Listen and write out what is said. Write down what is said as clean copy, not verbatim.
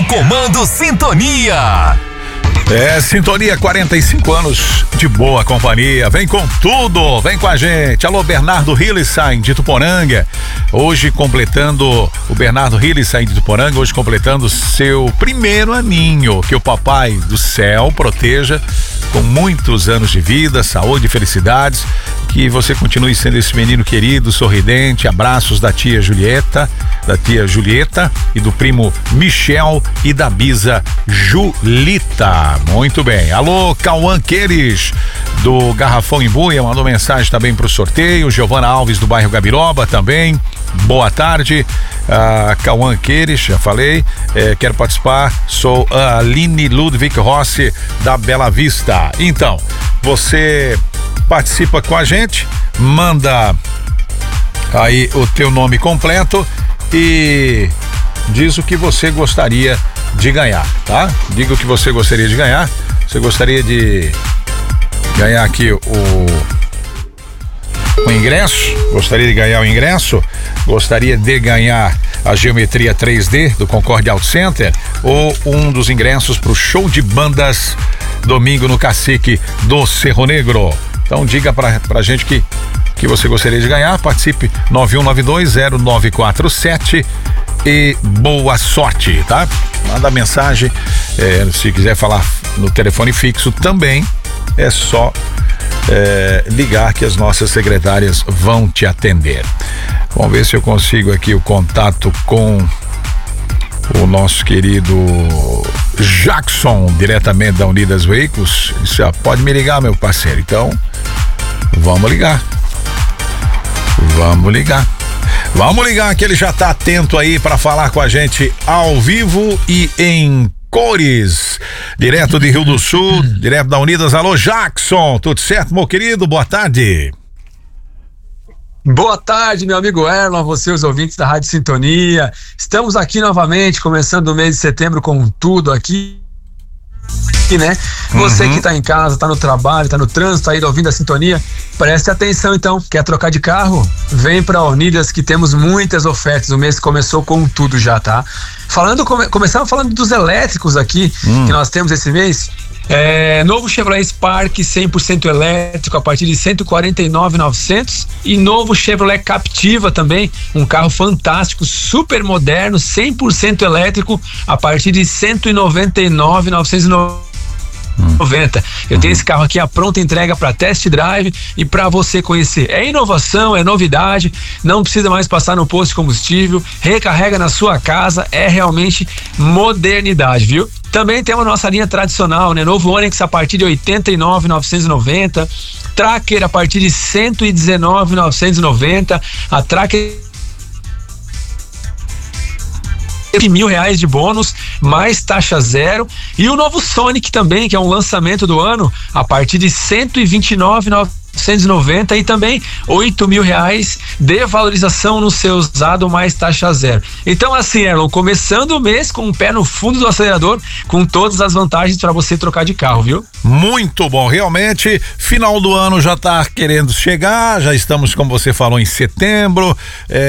no Comando Sintonia. Sintonia, 45 anos de boa companhia, vem com tudo, vem com a gente. Alô, Bernardo Hillesheim de Tuporanga, hoje completando, o Bernardo Hillesheim de Tuporanga, hoje completando seu primeiro aninho, que o papai do céu proteja com muitos anos de vida, saúde e felicidades, que você continue sendo esse menino querido, sorridente. Abraços da tia Julieta e do primo Michel e da bisa Julita. Muito bem. Alô, Cauã Queires do Garrafão Imbuia mandou mensagem também pro sorteio. Giovana Alves do bairro Gabiroba também. Boa tarde. Cauã Queires, já falei, quero participar, sou a Aline Ludwig Rossi da Bela Vista. Então, você participa com a gente, manda aí o teu nome completo e diz o que você gostaria de ganhar, tá? Diga o que você gostaria de ganhar. Você gostaria de ganhar aqui o ingresso? Gostaria de ganhar o ingresso? Gostaria de ganhar a geometria 3D do Concorde Auto Center ou um dos ingressos para o show de bandas domingo no Cacique do Cerro Negro? Então diga pra gente que você gostaria de ganhar, participe 91920947 e boa sorte, tá? Manda mensagem, se quiser falar no telefone fixo também é só ligar que as nossas secretárias vão te atender. Vamos ver se eu consigo aqui o contato com o nosso querido Jackson, diretamente da Unidas Veículos. Disse, pode me ligar, meu parceiro. Então, vamos ligar que ele já tá atento aí para falar com a gente ao vivo e em cores, direto de Rio do Sul, direto da Unidas. Alô, Jackson, tudo certo, meu querido? Boa tarde. Boa tarde, meu amigo Erlon, a você, os ouvintes da Rádio Sintonia. Estamos aqui novamente, começando o mês de setembro com tudo aqui, né? Você que tá em casa, tá no trabalho, tá no trânsito, aí ouvindo a Sintonia, preste atenção então. Quer trocar de carro? Vem pra Unidas que temos muitas ofertas. O mês começou com tudo já, tá? Começamos falando dos elétricos aqui, que nós temos esse mês. Novo Chevrolet Spark 100% elétrico a partir de 149.900 e novo Chevrolet Captiva também, um carro fantástico, super moderno, 100% elétrico a partir de 199.990. Eu tenho esse carro aqui à pronta entrega para test drive e para você conhecer. É inovação, é novidade, não precisa mais passar no posto de combustível, recarrega na sua casa, é realmente modernidade, viu? Também temos a nossa linha tradicional, né? Novo Onix a partir de 89.990, Tracker a partir de 119.990, a Tracker R$1.000 de bônus, mais taxa zero, e o novo Sonic também, que é um lançamento do ano, a partir de 129.990 e também R$8.000 de valorização no seu usado, mais taxa zero. Então assim, Erlon, começando o mês com o pé no fundo do acelerador, com todas as vantagens para você trocar de carro, viu? Muito bom, realmente, final do ano já tá querendo chegar, já estamos, como você falou, em setembro,